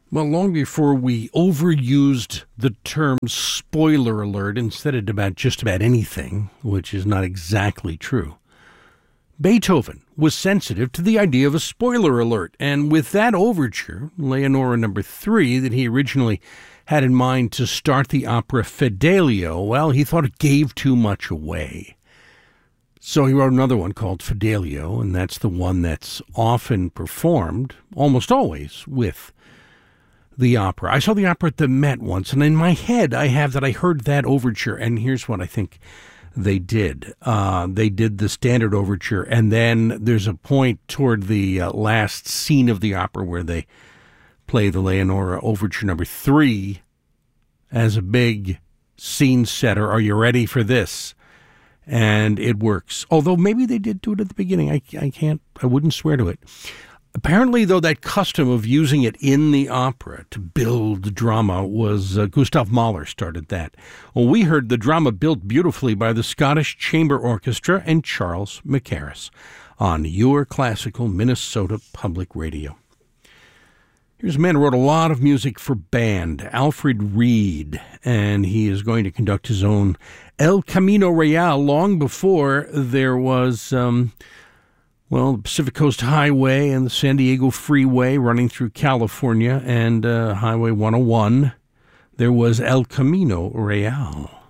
Well, long before we overused the term spoiler alert and said it about just about anything, which is not exactly true, Beethoven was sensitive to the idea of a spoiler alert, and with that overture, Leonora No. 3, that he originally had in mind to start the opera Fidelio, well, he thought it gave too much away. So he wrote another one called Fidelio, and that's the one that's often performed, almost always, with the opera. I saw the opera at the Met once, and in my head I have that I heard that overture, and here's what I think they did. They did the standard overture, and then there's a point toward the last scene of the opera where they play the Leonora Overture No. 3 as a big scene setter. Are you ready for this? And it works. Although maybe they did do it at the beginning. I wouldn't swear to it. Apparently, though, that custom of using it in the opera to build drama was Gustav Mahler started that. Well, we heard the drama built beautifully by the Scottish Chamber Orchestra and Charles Mackerras on your classical Minnesota Public Radio. Here's a man who wrote a lot of music for band, Alfred Reed, and he is going to conduct his own El Camino Real long before there was the Pacific Coast Highway and the San Diego Freeway running through California and Highway 101. There was El Camino Real.